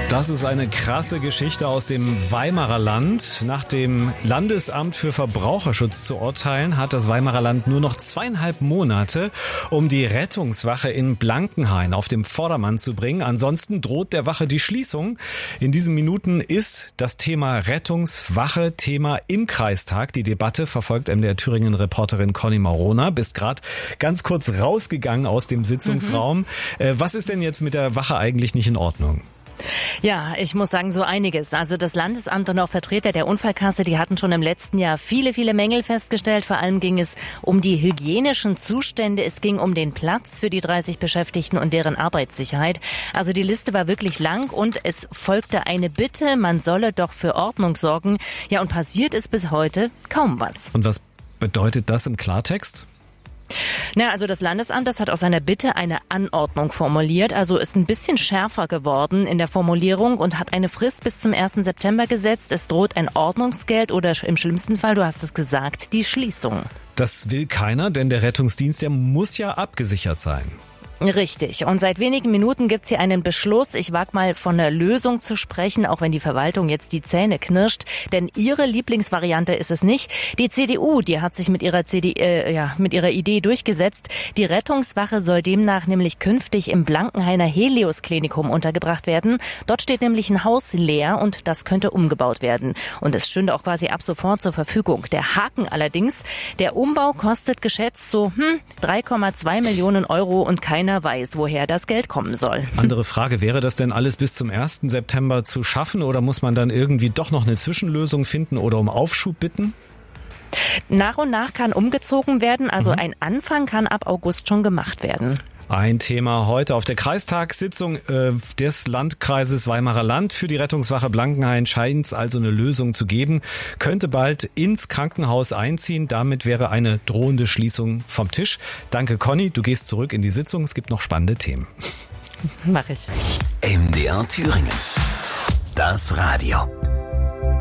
Das ist eine krasse Geschichte aus dem Weimarer Land. Nach dem Landesamt für Verbraucherschutz zu urteilen, hat das Weimarer Land nur noch 2,5 Monate, um die Rettungswache in Blankenhain auf dem Vordermann zu bringen. Ansonsten droht der Wache die Schließung. In diesen Minuten ist das Thema Rettungswache Thema im Kreistag. Die Debatte verfolgt MDR Thüringen-Reporterin Conny Maurona. Bist gerade ganz kurz rausgegangen aus dem Sitzungsraum. Was ist denn jetzt mit der Wache eigentlich nicht in Ordnung? Ja, ich muss sagen, so einiges. Also das Landesamt und auch Vertreter der Unfallkasse, die hatten schon im letzten Jahr viele Mängel festgestellt. Vor allem ging es um die hygienischen Zustände. Es ging um den Platz für die 30 Beschäftigten und deren Arbeitssicherheit. Also die Liste war wirklich lang und es folgte eine Bitte, man solle doch für Ordnung sorgen. Ja, und passiert ist bis heute kaum was. Und was bedeutet das im Klartext? Also das Landesamt, das hat aus seiner Bitte eine Anordnung formuliert, also ist ein bisschen schärfer geworden in der Formulierung und hat eine Frist bis zum 1. September gesetzt. Es droht ein Ordnungsgeld oder im schlimmsten Fall, du hast es gesagt, die Schließung. Das will keiner, denn der Rettungsdienst, der muss ja abgesichert sein. Richtig. Und seit wenigen Minuten gibt's hier einen Beschluss. Ich wage mal von einer Lösung zu sprechen, auch wenn die Verwaltung jetzt die Zähne knirscht. Denn ihre Lieblingsvariante ist es nicht. Die CDU, die hat sich mit ihrer Idee durchgesetzt. Die Rettungswache soll demnach nämlich künftig im Blankenhainer Helios-Klinikum untergebracht werden. Dort steht nämlich ein Haus leer und das könnte umgebaut werden. Und es stünde auch quasi ab sofort zur Verfügung. Der Haken allerdings, der Umbau kostet geschätzt so 3,2 Millionen Euro und keiner weiß, woher das Geld kommen soll. Andere Frage, wäre das denn alles bis zum 1. September zu schaffen oder muss man dann irgendwie doch noch eine Zwischenlösung finden oder um Aufschub bitten? Nach und nach kann umgezogen werden, also ein Anfang kann ab August schon gemacht werden. Ein Thema heute auf der Kreistagssitzung des Landkreises Weimarer Land. Für die Rettungswache Blankenhain scheint es also eine Lösung zu geben. Könnte bald ins Krankenhaus einziehen. Damit wäre eine drohende Schließung vom Tisch. Danke, Conny. Du gehst zurück in die Sitzung. Es gibt noch spannende Themen. Mach ich. MDR Thüringen. Das Radio.